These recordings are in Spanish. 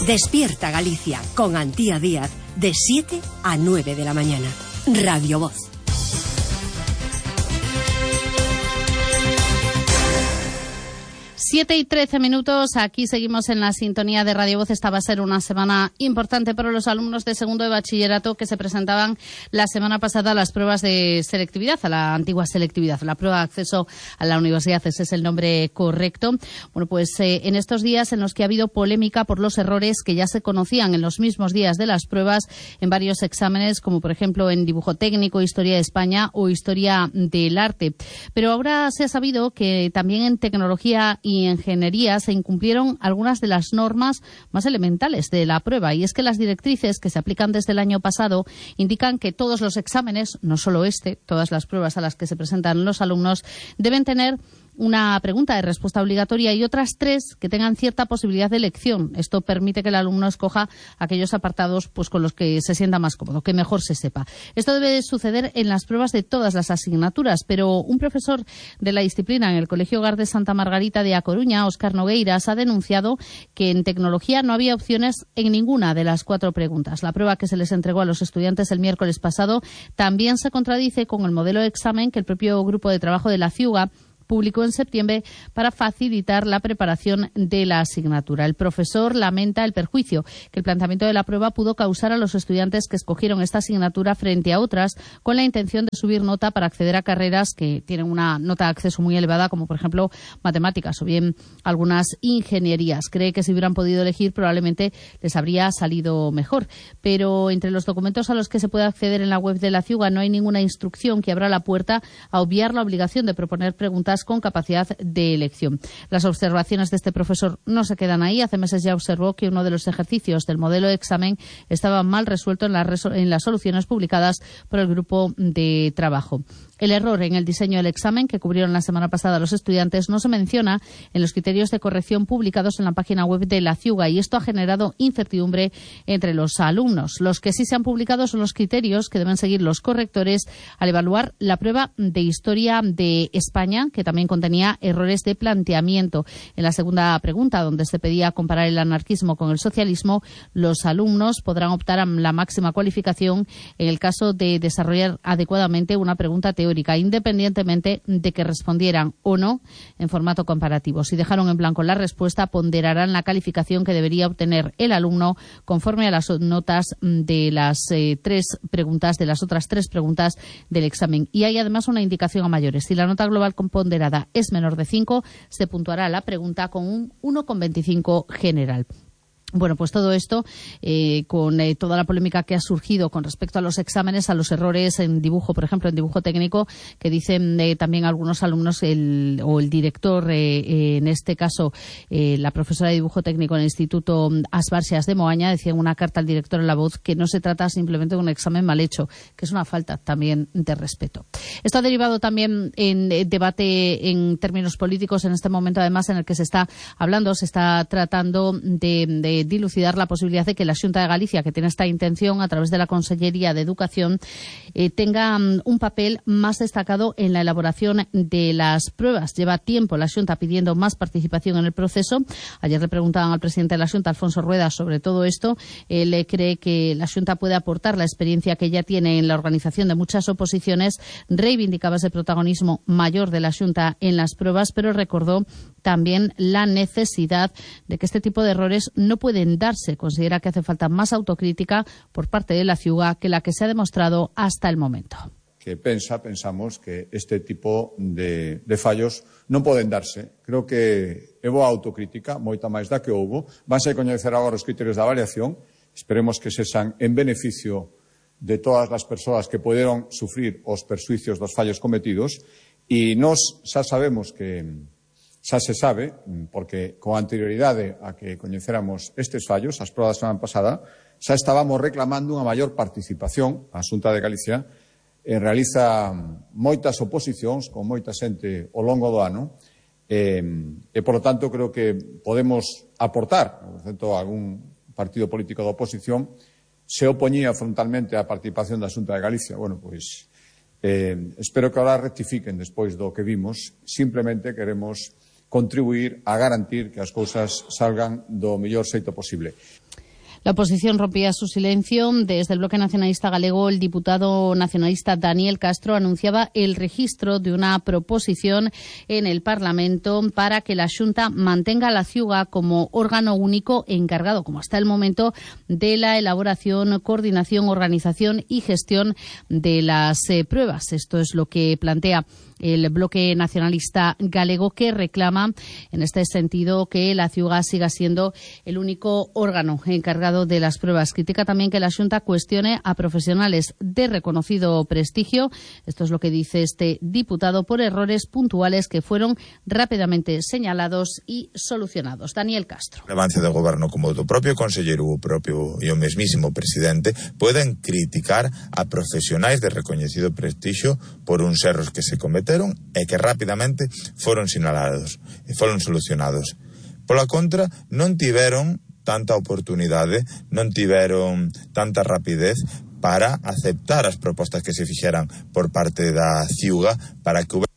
Despierta Galicia con Antía Díaz de 7 a 9 de la mañana. Radio Voz. 7:13, aquí seguimos en la sintonía de Radio Voz. Esta va a ser una semana importante para los alumnos de segundo de bachillerato que se presentaban la semana pasada a las pruebas de selectividad, a la antigua selectividad, la prueba de acceso a la universidad, ese es el nombre correcto. Bueno, pues en estos días en los que ha habido polémica por los errores que ya se conocían en los mismos días de las pruebas en varios exámenes, como por ejemplo en dibujo técnico, historia de España o historia del arte. Pero ahora se ha sabido que también en tecnología y ingeniería se incumplieron algunas de las normas más elementales de la prueba, y es que las directrices que se aplican desde el año pasado indican que todos los exámenes, no solo todas las pruebas a las que se presentan los alumnos, deben tener una pregunta de respuesta obligatoria y otras 3 que tengan cierta posibilidad de elección. Esto permite que el alumno escoja aquellos apartados pues con los que se sienta más cómodo, que mejor se sepa. Esto debe suceder en las pruebas de todas las asignaturas, pero un profesor de la disciplina en el Colegio Hogar de Santa Margarita de A Coruña, Óscar Nogueiras, ha denunciado que en tecnología no había opciones en ninguna de las 4 preguntas. La prueba que se les entregó a los estudiantes el miércoles pasado también se contradice con el modelo de examen que el propio grupo de trabajo de la CIUGA publicó en septiembre para facilitar la preparación de la asignatura. El profesor lamenta el perjuicio que el planteamiento de la prueba pudo causar a los estudiantes que escogieron esta asignatura frente a otras con la intención de subir nota para acceder a carreras que tienen una nota de acceso muy elevada, como por ejemplo matemáticas o bien algunas ingenierías. Cree que si hubieran podido elegir probablemente les habría salido mejor. Pero entre los documentos a los que se puede acceder en la web de la CIUGA no hay ninguna instrucción que abra la puerta a obviar la obligación de proponer preguntas con capacidad de elección. Las observaciones de este profesor no se quedan ahí. Hace meses ya observó que uno de los ejercicios del modelo de examen estaba mal resuelto en las soluciones publicadas por el grupo de trabajo. El error en el diseño del examen que cubrieron la semana pasada los estudiantes no se menciona en los criterios de corrección publicados en la página web de la CIUGA, y esto ha generado incertidumbre entre los alumnos. Los que sí se han publicado son los criterios que deben seguir los correctores al evaluar la prueba de historia de España, que también contenía errores de planteamiento. En la segunda pregunta, donde se pedía comparar el anarquismo con el socialismo, los alumnos podrán optar a la máxima cualificación en el caso de desarrollar adecuadamente una pregunta teórica, independientemente de que respondieran o no en formato comparativo. Si dejaron en blanco la respuesta, ponderarán la calificación que debería obtener el alumno conforme a las notas de las 3 preguntas, de las otras 3 preguntas del examen. Y hay además una indicación a mayores. Si la nota global ponderada es menor de 5, se puntuará la pregunta con un 1,25 general. Bueno, pues todo esto con toda la polémica que ha surgido con respecto a los exámenes, a los errores en dibujo, por ejemplo, en dibujo técnico, que dicen también algunos alumnos o el director, en este caso la profesora de dibujo técnico en el Instituto Asbarsias de Moaña, decía en una carta al director en La Voz que no se trata simplemente de un examen mal hecho, que es una falta también de respeto. Esto ha derivado también en debate en términos políticos en este momento, además, en el que se está tratando de dilucidar la posibilidad de que la Xunta de Galicia, que tiene esta intención a través de la Consellería de Educación, tenga un papel más destacado en la elaboración de las pruebas. Lleva tiempo la Xunta pidiendo más participación en el proceso. Ayer le preguntaban al presidente de la Xunta, Alfonso Rueda, sobre todo esto. Él cree que la Xunta puede aportar la experiencia que ya tiene en la organización de muchas oposiciones. Reivindicaba ese protagonismo mayor de la Xunta en las pruebas, pero recordó también la necesidad de que este tipo de errores no pueden darse. Considera que hace falta más autocrítica por parte de la CIUGA que la que se ha demostrado hasta el momento. Que pensamos que este tipo de fallos non poden darse. Creo que é boa autocrítica, moita máis da que houbo. Vanse a coñecer agora os criterios de avaliación. Esperemos que sexan en beneficio de todas as persoas que poderon sufrir os perxuicios dos fallos cometidos. E nós xa sabemos que xa se sabe, porque con anterioridade a que coñeceramos estes fallos, as probas da semana pasada, xa estábamos reclamando unha maior participación. A Xunta de Galicia realiza moitas oposicións con moita xente ao longo do ano e, por lo tanto, creo que podemos aportar, por exemplo, algún partido político da oposición se opoñía frontalmente á participación da Xunta de Galicia. Bueno, pois espero que ahora rectifiquen despois do que vimos. Simplemente queremos contribuir a garantir que as cousas salgan do mellor xeito posible. La oposición rompía su silencio. Desde el Bloque Nacionalista Galego, el diputado nacionalista Daniel Castro anunciaba el registro de una proposición en el Parlamento para que la Xunta mantenga a la Ciuga como órgano único encargado, como hasta el momento, de la elaboración, coordinación, organización y gestión de las pruebas. Esto es lo que plantea el Bloque Nacionalista Galego, que reclama en este sentido que la Ciuga siga siendo el único órgano encargado de las pruebas. Critica también que la Xunta cuestione a profesionales de reconocido prestigio, esto es lo que dice este diputado, por errores puntuales que fueron rápidamente señalados y solucionados. Daniel Castro. O avance do goberno, como do propio conselleiro e o mesmísimo presidente, poden criticar a profesionais de recoñecido prestixio por uns erros que se cometeron e que rapidamente foron sinalados e foron solucionados. Pola contra, non tiveron tanta oportunidade, non tiveron tanta rapidez para aceptar as propostas que se fixeran por parte da Ciuga para que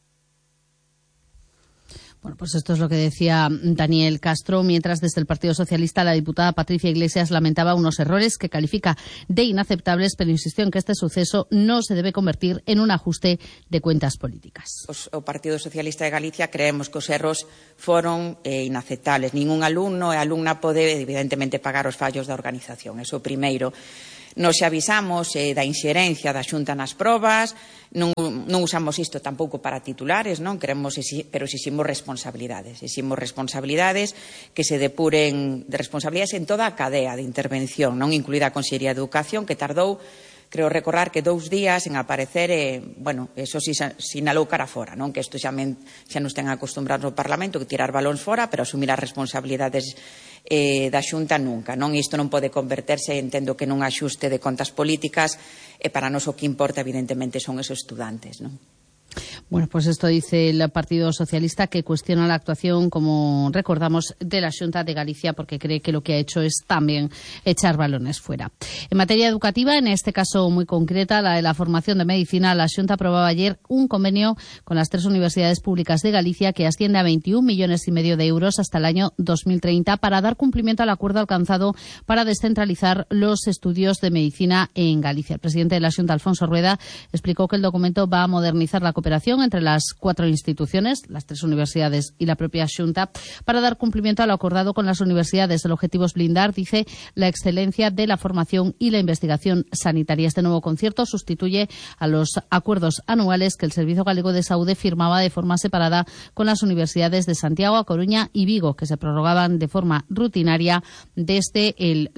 Bueno, pues esto es lo que decía Daniel Castro, mientras desde el Partido Socialista la diputada Patricia Iglesias lamentaba unos errores que califica de inaceptables, pero insistió en que este suceso no se debe convertir en un ajuste de cuentas políticas. O Partido Socialista de Galicia creemos que os erros foron inaceptables. Ningún alumno e alumna pode, evidentemente, pagar os fallos da organización. Eso primeiro. Nos avisamos da inxerencia da Xunta nas probas, non usamos isto tampouco para titulares, non queremos, pero exiximos responsabilidades. Exiximos responsabilidades que se depuren de responsabilidades en toda a cadea de intervención, non incluída a Consellería de Educación, que tardou, creo recordar que 2 días en aparecer, eso sí sinalou cara fora, non? Que isto xa nos ten acostumbrados no Parlamento, que tirar balóns fora, pero asumir as responsabilidades da Xunta nunca, non? Isto non pode converterse, entendo que nun axuste de contas políticas, e para nós o que importa, evidentemente, son esos estudantes, non? Bueno, pues esto dice el Partido Socialista, que cuestiona la actuación, como recordamos, de la Xunta de Galicia, porque cree que lo que ha hecho es también echar balones fuera. En materia educativa, en este caso muy concreta, la de la formación de medicina, la Xunta aprobaba ayer un convenio con las 3 universidades públicas de Galicia que asciende a 21,5 millones de euros hasta el año 2030 para dar cumplimiento al acuerdo alcanzado para descentralizar los estudios de medicina en Galicia. El presidente de la Xunta, Alfonso Rueda, explicó que el documento va a modernizar la cooperación entre las 4 instituciones, las 3 universidades y la propia Xunta, para dar cumplimiento a lo acordado con las universidades. El objetivo es blindar, dice, la excelencia de la formación y la investigación sanitaria. Este nuevo concierto sustituye a los acuerdos anuales que el Servicio Galego de Saúde firmaba de forma separada con las universidades de Santiago, A Coruña y Vigo, que se prorrogaban de forma rutinaria desde el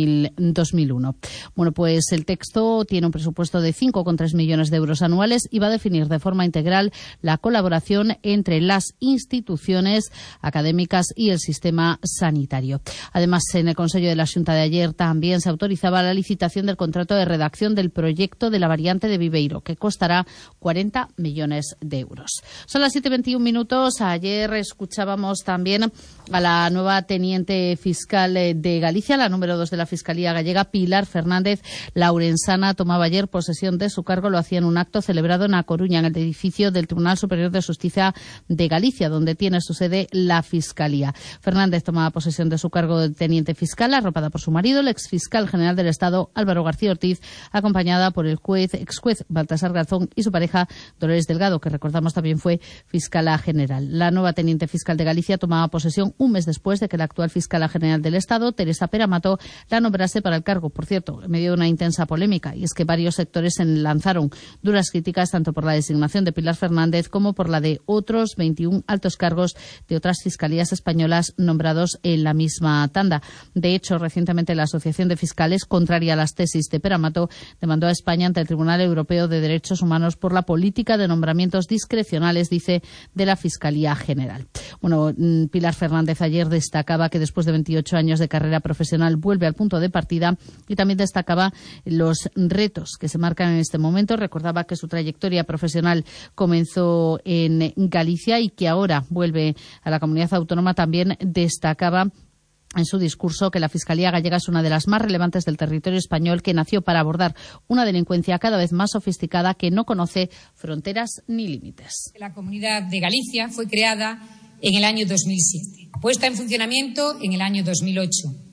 2001. Bueno, pues el texto tiene un presupuesto de 5,3 millones de euros anuales y va a definir de forma integral la colaboración entre las instituciones académicas y el sistema sanitario. Además, en el Consejo de la Xunta de ayer también se autorizaba la licitación del contrato de redacción del proyecto de la variante de Viveiro, que costará 40 millones de euros. Son las 7:21. Ayer escuchábamos también a la nueva teniente fiscal de Galicia, la número 2 de la Fiscalía Gallega, Pilar Fernández Laurensana. Tomaba ayer posesión de su cargo, lo hacía en un acto celebrado en A Coruña, en el edificio del Tribunal Superior de Justicia de Galicia, donde tiene su sede la Fiscalía. Fernández tomaba posesión de su cargo de teniente fiscal, arropada por su marido, el exfiscal general del Estado, Álvaro García Ortiz, acompañada por el exjuez Baltasar Garzón y su pareja, Dolores Delgado, que recordamos también fue fiscala general. La nueva teniente fiscal de Galicia tomaba posesión un mes después de que la actual fiscala general del Estado, Teresa Peramato, la nombrase para el cargo. Por cierto, en medio de una intensa polémica, y es que varios sectores lanzaron duras críticas tanto por la designación de Pilar Fernández como por la de otros 21 altos cargos de otras fiscalías españolas nombrados en la misma tanda. De hecho, recientemente la Asociación de Fiscales, contraria a las tesis de Peramato, demandó a España ante el Tribunal Europeo de Derechos Humanos por la política de nombramientos discrecionales, dice, de la Fiscalía General. Bueno, Pilar Fernández ayer destacaba que después de 28 años de carrera profesional vuelve al punto de partida, y también destacaba los retos que se marcan en este momento. Recordaba que su trayectoria profesional comenzó en Galicia y que ahora vuelve a la comunidad autónoma. También destacaba en su discurso que la Fiscalía Gallega es una de las más relevantes del territorio español, que nació para abordar una delincuencia cada vez más sofisticada que no conoce fronteras ni límites. La Comunidad de Galicia fue creada en el año 2007, puesta en funcionamiento en el año 2008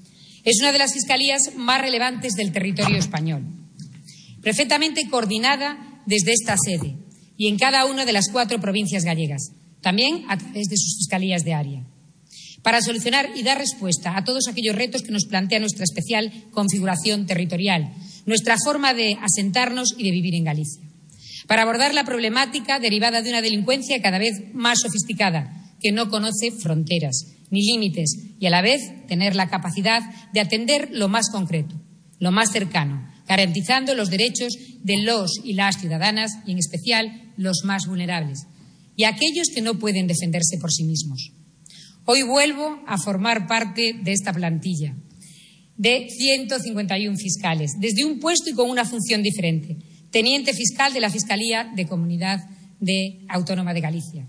Es una de las fiscalías más relevantes del territorio español, perfectamente coordinada desde esta sede y en cada una de las 4 provincias gallegas, también a través de sus fiscalías de área, para solucionar y dar respuesta a todos aquellos retos que nos plantea nuestra especial configuración territorial, nuestra forma de asentarnos y de vivir en Galicia, para abordar la problemática derivada de una delincuencia cada vez más sofisticada, que no conoce fronteras ni límites y a la vez tener la capacidad de atender lo más concreto, lo más cercano, garantizando los derechos de los y las ciudadanas y en especial los más vulnerables y aquellos que no pueden defenderse por sí mismos. Hoy vuelvo a formar parte de esta plantilla de 151 fiscales, desde un puesto y con una función diferente, teniente fiscal de la Fiscalía de Comunidad Autónoma de Galicia.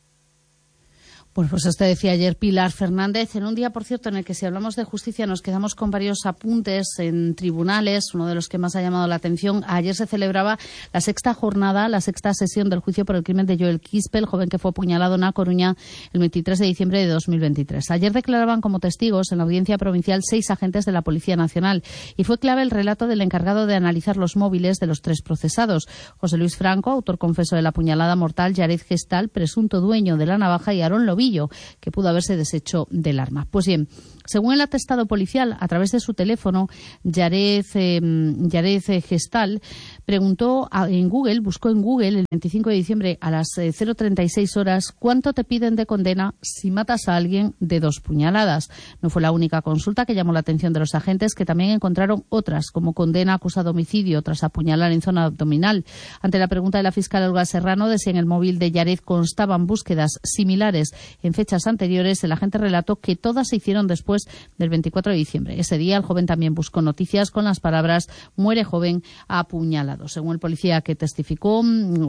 Bueno, pues esto decía ayer Pilar Fernández, en un día, por cierto, en el que si hablamos de justicia nos quedamos con varios apuntes en tribunales, uno de los que más ha llamado la atención. Ayer se celebraba la 6ª jornada, la 6ª sesión del juicio por el crimen de Joel Quispe, el joven que fue apuñalado en A Coruña el 23 de diciembre de 2023. Ayer declaraban como testigos en la audiencia provincial 6 agentes de la Policía Nacional y fue clave el relato del encargado de analizar los móviles de los 3 procesados. José Luis Franco, autor confeso de la apuñalada mortal, Yared Gestal, presunto dueño de la navaja, y Aarón Lobillo, que pudo haberse deshecho del arma. Pues bien, según el atestado policial, a través de su teléfono, Yared Gestal preguntó en Google, buscó en Google el 25 de diciembre a las 0:36 horas cuánto te piden de condena si matas a alguien de 2 puñaladas. No fue la única consulta que llamó la atención de los agentes, que también encontraron otras, como condena acusado de homicidio tras apuñalar en zona abdominal. Ante la pregunta de la fiscal Olga Serrano de si en el móvil de Yared constaban búsquedas similares en fechas anteriores, el agente relató que todas se hicieron después del 24 de diciembre. Ese día el joven también buscó noticias con las palabras "muere joven apuñalado". Según el policía que testificó,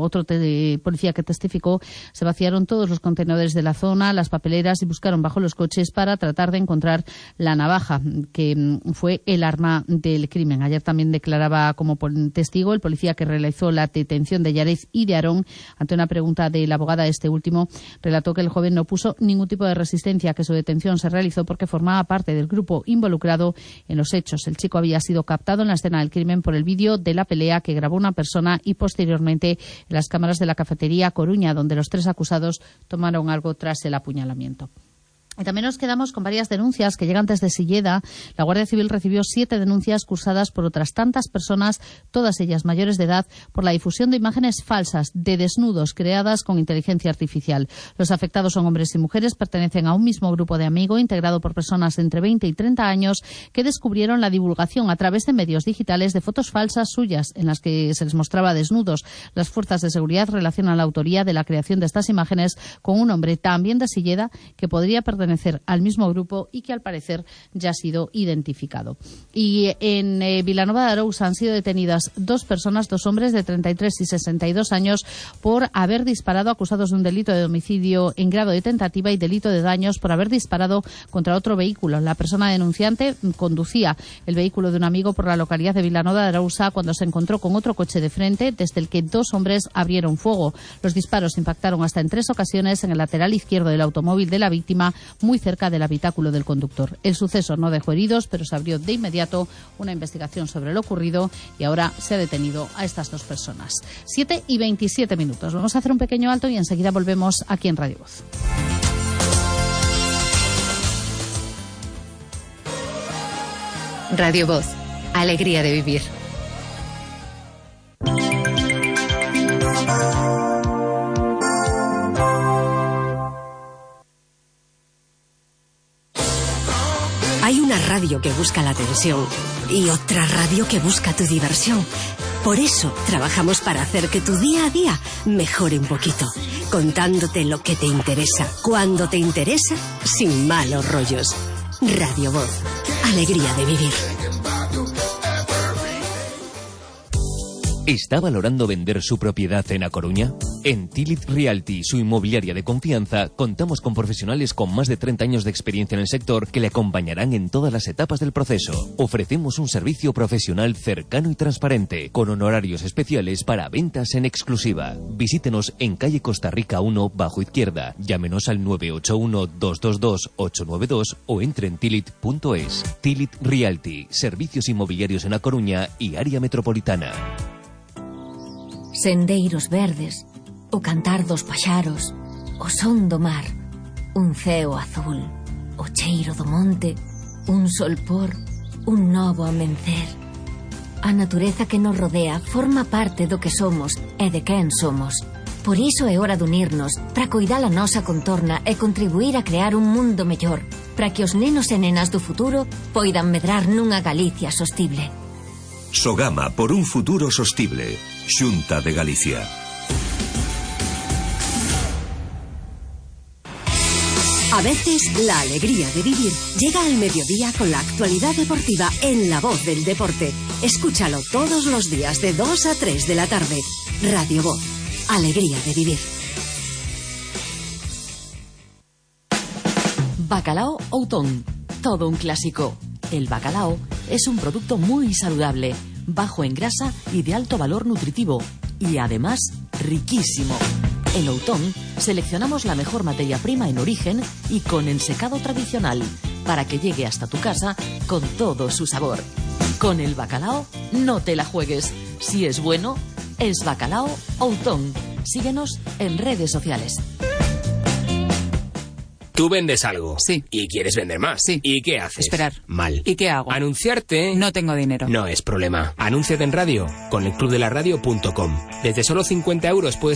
se vaciaron todos los contenedores de la zona, las papeleras, y buscaron bajo los coches para tratar de encontrar la navaja, que fue el arma del crimen. Ayer también declaraba como testigo el policía que realizó la detención de Yared y de Aarón. Ante una pregunta de la abogada, este último relató que el joven no puso ningún tipo de resistencia, que su detención se realizó porque formaba parte del grupo involucrado en los hechos. El chico había sido captado en la escena del crimen por el vídeo de la pelea que grabó una persona y posteriormente en las cámaras de la cafetería Coruña, donde los 3 acusados tomaron algo tras el apuñalamiento. Y también nos quedamos con varias denuncias que llegan desde Silleda. La Guardia Civil recibió 7 denuncias cursadas por otras tantas personas, todas ellas mayores de edad, por la difusión de imágenes falsas de desnudos creadas con inteligencia artificial. Los afectados son hombres y mujeres, pertenecen a un mismo grupo de amigos integrado por personas entre 20 y 30 años que descubrieron la divulgación a través de medios digitales de fotos falsas suyas en las que se les mostraba desnudos. Las fuerzas de seguridad relacionan la autoría de la creación de estas imágenes con un hombre también de Silleda que podría pertenecer al mismo grupo y que al parecer ya ha sido identificado. Y en Vilanova de Arousa han sido detenidas 2 personas, 2 hombres de 33 y 62 años por haber disparado, acusados de un delito de homicidio en grado de tentativa y delito de daños por haber disparado contra otro vehículo. La persona denunciante conducía el vehículo de un amigo por la localidad de Vilanova de Arousa cuando se encontró con otro coche de frente, desde el que 2 hombres abrieron fuego. Los disparos impactaron hasta en 3 ocasiones en el lateral izquierdo del automóvil de la víctima, muy cerca del habitáculo del conductor. El suceso no dejó heridos, pero se abrió de inmediato una investigación sobre lo ocurrido y ahora se ha detenido a estas 2 personas. 7:27 minutos. Vamos a hacer un pequeño alto y enseguida volvemos aquí en Radio Voz. Radio Voz. Alegría de vivir. Hay una radio que busca la atención y otra radio que busca tu diversión. Por eso trabajamos para hacer que tu día a día mejore un poquito, contándote lo que te interesa, cuando te interesa, sin malos rollos. Radio Voz. Alegría de vivir. ¿Está valorando vender su propiedad en A Coruña? En Tilit Realty, su inmobiliaria de confianza, contamos con profesionales con más de 30 años de experiencia en el sector que le acompañarán en todas las etapas del proceso. Ofrecemos un servicio profesional cercano y transparente, con honorarios especiales para ventas en exclusiva. Visítenos en calle Costa Rica 1, bajo izquierda. Llámenos al 981-222-892 o entre en tilit.es. Tilit Realty, servicios inmobiliarios en A Coruña y área metropolitana. Sendeiros verdes, o cantar dos paxaros, o son do mar, un ceo azul, o cheiro do monte, un solpor, un novo amencer. A natureza que nos rodea forma parte do que somos e de quen somos. Por iso é hora de unirnos para coidar a nosa contorna e contribuir a crear un mundo mellor, para que os nenos e nenas do futuro poidan medrar nunha Galicia sostible. Sogama por un futuro sostible. Xunta de Galicia. A veces, la alegría de vivir llega al mediodía con la actualidad deportiva en La Voz del Deporte. Escúchalo todos los días de 2 a 3 de la tarde. Radio Voz. Alegría de vivir. Bacalao Outón. Todo un clásico. El bacalao es un producto muy saludable, bajo en grasa y de alto valor nutritivo, y además riquísimo. En Outón seleccionamos la mejor materia prima en origen y con ensecado tradicional, para que llegue hasta tu casa con todo su sabor. Con el bacalao no te la juegues. Si es bueno, es Bacalao Outón. Síguenos en redes sociales. Tú vendes algo. Sí. Y quieres vender más. Sí. ¿Y qué haces? Esperar. Mal. ¿Y qué hago? Anunciarte. No tengo dinero. No es problema. Anúnciate en radio con elclubdelaradio.com. Desde solo 50 € puedes